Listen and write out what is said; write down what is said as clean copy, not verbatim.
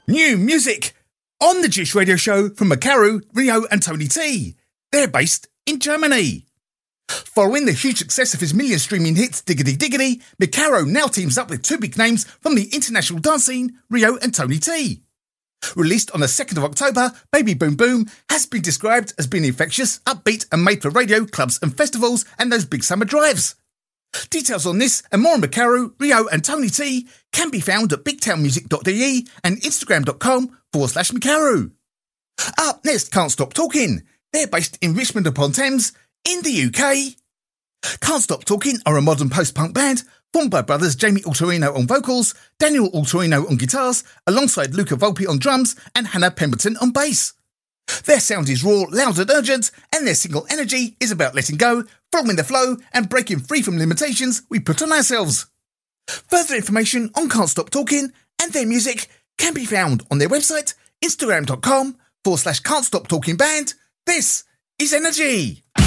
New music on the Gish Radio Show from Makaru, Rio and Tony T. They're based in Germany. Following the huge success of his million streaming hits Diggity Diggity, Makaru now teams up with two big names from the international dance scene, Rio and Tony T. Released on the 2nd of October, Baby Boom Boom has been described as being infectious, upbeat and made for radio, clubs and festivals and those big summer drives. Details on this and more on Makaru, Rio and Tony T can be found at bigtownmusic.de and instagram.com/Makaru. Up next, Can't Stop Talking. They're based in Richmond upon Thames in the UK. Can't Stop Talking are a modern post-punk band formed by brothers Jamie Altorino on vocals, Daniel Altorino on guitars, alongside Luca Volpe on drums and Hannah Pemberton on bass. Their sound is raw, loud and urgent, and their single Energy is about letting go, following the flow and breaking free from limitations we put on ourselves. Further information on Can't Stop Talking and their music can be found on their website, instagram.com/Can't Stop Talking Band. This is Energy.